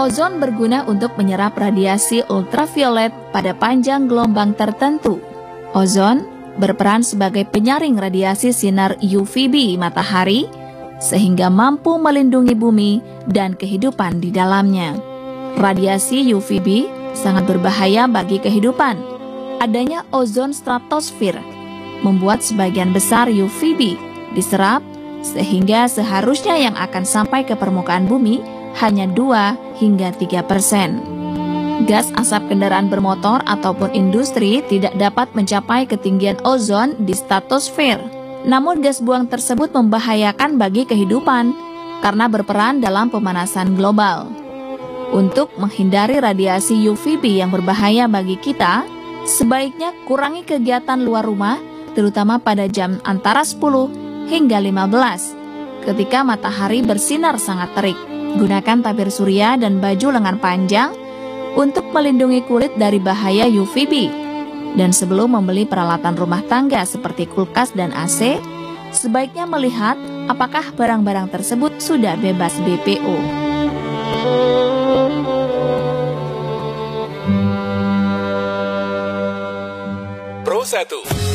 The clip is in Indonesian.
Ozon berguna untuk menyerap radiasi ultraviolet pada panjang gelombang tertentu. Ozon berperan sebagai penyaring radiasi sinar UVB matahari, sehingga mampu melindungi bumi dan kehidupan di dalamnya. Radiasi UVB sangat berbahaya bagi kehidupan. Adanya ozon stratosfer membuat sebagian besar UVB diserap, sehingga seharusnya yang akan sampai ke permukaan bumi hanya 2 hingga 3%. Gas asap kendaraan bermotor ataupun industri tidak dapat mencapai ketinggian ozon di stratosfer. Namun gas buang tersebut membahayakan bagi kehidupan karena berperan dalam pemanasan global. Untuk menghindari radiasi UVB yang berbahaya bagi kita, sebaiknya kurangi kegiatan luar rumah, terutama pada jam antara 10 hingga 15, ketika matahari bersinar sangat terik. Gunakan tabir surya dan baju lengan panjang untuk melindungi kulit dari bahaya UVB. Dan sebelum membeli peralatan rumah tangga seperti kulkas dan AC, sebaiknya melihat apakah barang-barang tersebut sudah bebas BPO. Pro 1